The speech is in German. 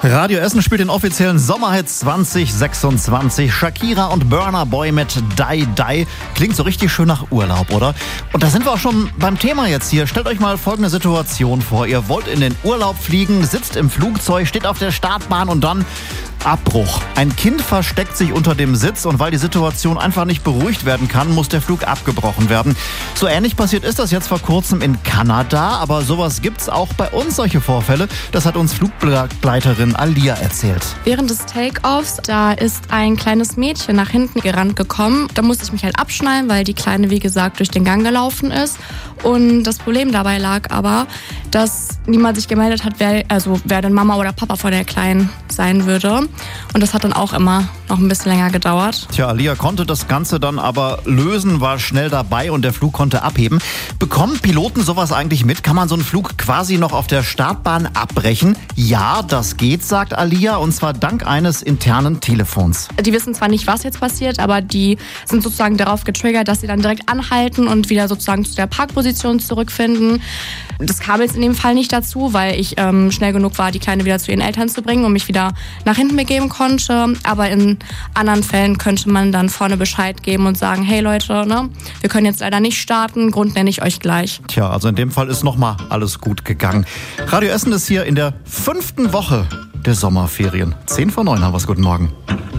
Radio Essen spielt den offiziellen Sommerhit 2026. Shakira und Burna Boy mit Die Die. Klingt so richtig schön nach Urlaub, oder? Und da sind wir auch schon beim Thema jetzt hier. Stellt euch mal folgende Situation vor. Ihr wollt in den Urlaub fliegen, sitzt im Flugzeug, steht auf der Startbahn und dann Abbruch. Ein Kind versteckt sich unter dem Sitz und weil die Situation einfach nicht beruhigt werden kann, muss der Flug abgebrochen werden. So ähnlich passiert ist das jetzt vor kurzem in Kanada, aber sowas gibt's auch bei uns, solche Vorfälle. Das hat uns Flugbegleiterin Alia erzählt. Während des Take-Offs, da ist ein kleines Mädchen nach hinten gerannt gekommen. Da musste ich mich halt abschnallen, weil die Kleine, wie gesagt, durch den Gang gelaufen ist. Und das Problem dabei lag aber, dass niemand sich gemeldet hat, wer denn Mama oder Papa vor der Kleinen sein würde. Und das hat dann auch immer noch ein bisschen länger gedauert. Tja, Alia konnte das Ganze dann aber lösen, war schnell dabei und der Flug konnte abheben. Bekommen Piloten sowas eigentlich mit? Kann man so einen Flug quasi noch auf der Startbahn abbrechen? Ja, das geht, sagt Alia, und zwar dank eines internen Telefons. Die wissen zwar nicht, was jetzt passiert, aber die sind sozusagen darauf getriggert, dass sie dann direkt anhalten und wieder sozusagen zu der Parkposition zurückfinden. Das kam jetzt in dem Fall nicht dazu, weil ich schnell genug war, die Kleine wieder zu ihren Eltern zu bringen und mich wieder nach hinten begeben konnte. Aber in anderen Fällen könnte man dann vorne Bescheid geben und sagen, hey Leute, ne, wir können jetzt leider nicht starten, Grund nenne ich euch gleich. Tja, also in dem Fall ist nochmal alles gut gegangen. Radio Essen ist hier in der 5. Woche der Sommerferien. 8:50 haben wir's. Guten Morgen.